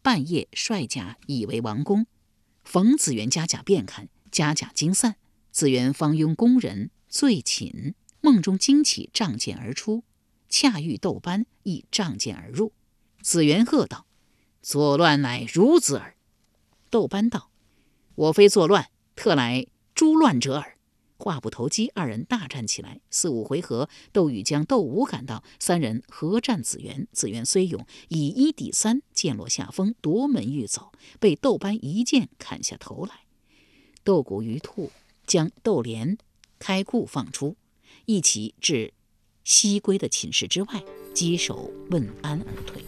半夜率甲以为王宫。逢子元家甲便看，家甲惊散。子元方拥宫人，醉寝，梦中惊起，仗剑而出，恰遇窦班，亦仗剑而入。子元喝道：作乱乃孺子耳。窦班道：我非作乱，特来诛乱者耳。话不投机，二人大战起来，4、5回合，窦禹将窦武赶到，三人合战子元。子元虽勇，以1抵3，剑落下风，夺门欲走，被窦班一剑砍下头来。窦谷于兔将窦连开库放出，一起至西归的寝室之外，击手问安而退。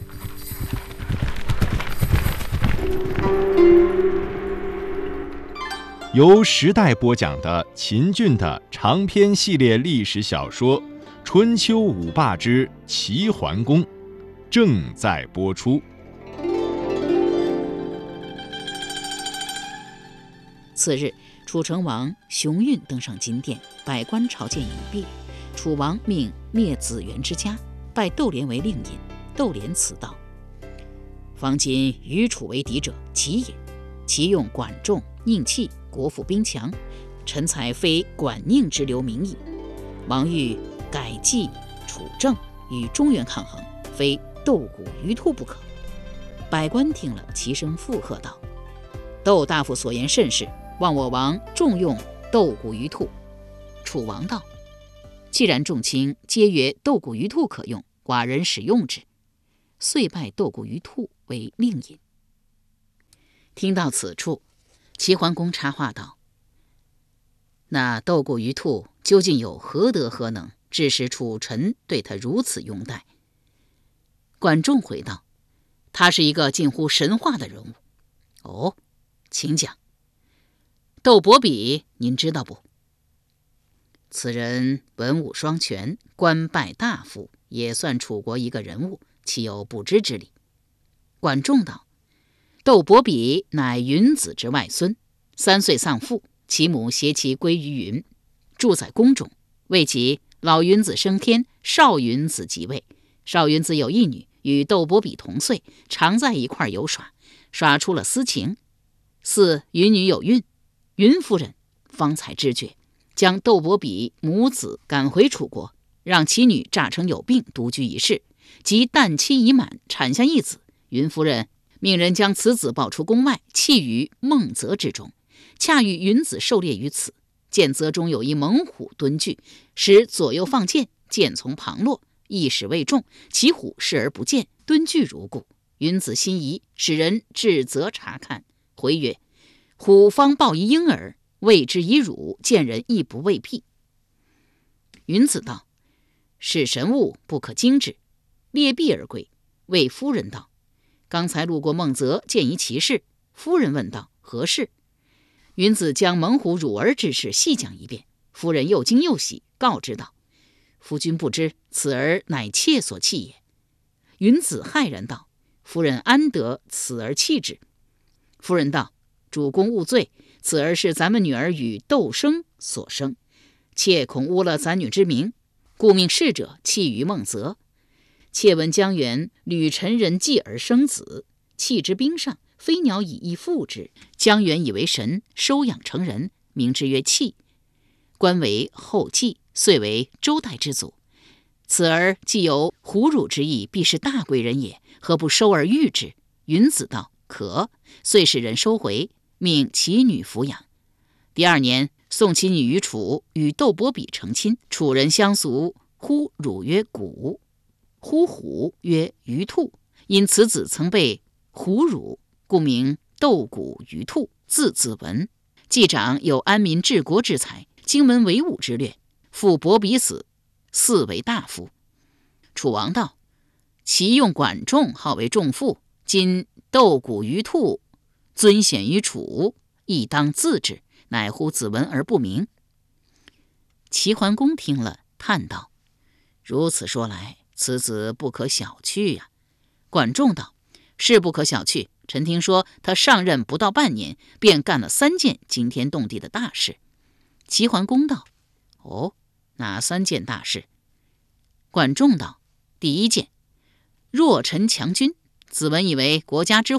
由时代播讲的秦俊的长篇系列历史小说《春秋五霸之齐桓公》正在播出。 次日，楚成王熊运登上金殿，百官朝见已毕。楚王命灭子元之家，拜窦连为令尹。窦连辞道：方今与楚为敌者，齐也。其用管仲、宁戚，国富兵强，臣才非管宁之流民矣。王欲改继楚政，与中原抗衡，非窦谷于兔不可。百官听了，齐声附和道：窦大夫所言甚是，望我王重用窦谷于兔。楚王道：既然众卿皆曰窦谷于兔可用，寡人使用之。遂拜窦谷于兔为令尹。听到此处，齐桓公插话道：那窦谷于兔究竟有何德何能，致使楚臣对他如此拥戴？管仲回道：他是一个近乎神话的人物。哦，请讲。窦伯比您知道不？此人文武双全，官拜大夫，也算楚国一个人物，岂有不知之理？管仲道：窦伯比乃云子之外孙，3岁丧父，其母携其归于云，住在宫中。为其老云子升天，少云子即位。少云子有一女，与窦伯比同岁，常在一块游耍，耍出了私情。4云女有孕，云夫人方才知觉，将窦伯比母子赶回楚国，让其女诈称有病，独居一室。及旦期已满，产下一子，云夫人命人将此子抱出宫外，弃于孟泽之中。恰遇云子狩猎于此，见泽中有一猛虎蹲踞，使左右放箭，箭从旁落，一矢未中，其虎视而不见，蹲踞如故。云子心疑，使人至泽查看，回曰：虎方抱一婴儿，谓之以辱，见人亦不畏避。云子道：是神物，不可惊之。猎毙而归，谓夫人道：刚才路过孟泽，见一奇事。夫人问道：何事？云子将猛虎辱儿之事细讲一遍。夫人又惊又喜，告知道：夫君不知，此儿乃妾所弃也。云子骇然道：夫人安得此儿弃之？夫人道：主公勿罪，此儿是咱们女儿与窦生所生，妾恐污了咱女之名，故命逝者弃于孟泽。妾闻江原吕臣人继而生子，弃之冰上，飞鸟以翼复之，江原以为神，收养成人，名之曰弃。官为后继，遂为周代之祖。此儿既有虎辱之意，必是大贵人也，何不收而育之？云子道：可。遂使人收回，命其女抚养。第2年，送其女于楚，与窦伯比成亲。楚人相俗，呼汝曰谷，呼虎曰于兔。因此子曾被虎辱，故名窦谷于兔，字子文。季长有安民治国之才，经文为武之略。父伯比死，嗣为大夫。楚王道：其用管仲，号为仲父，今窦谷于兔，尊显于楚，亦当自治，乃呼子文而不明。齐桓公听了，叹道：如此说来，此子不可小觑呀。管仲道：是不可小觑，臣听说他上任不到半年，便干了3件惊天动地的大事。齐桓公道：哦，哪3件大事？管仲道：第1件，弱臣强军。子文以为国家之